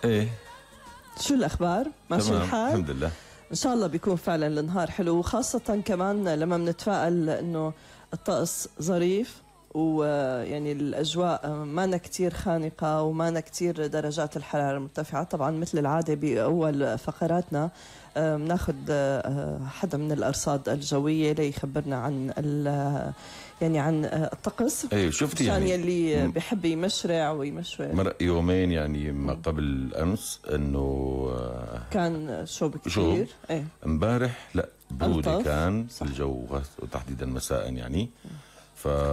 ايه شو الأخبار؟ ماشي تمام الحال؟ الحمد لله. إن شاء الله بيكون فعلا النهار حلو، وخاصة كمان لما بنتفائل إنه الطقس ظريف، ويعني الأجواء مانا كتير خانقة ومانا كتير درجات الحرارة مرتفعة. طبعا مثل العادة بأول فقراتنا بناخد حدا من الأرصاد الجوية ليخبرنا عن يعني عن الطقس. ايه شفتي عشان يعني يلي بحب يمشرع ويمشوي. مرق يومين يعني ما قبل امس انه كان شو شو بكتير ايه امبارح لا برودة ألطف. كان صح. الجو وتحديدا مساء يعني. ف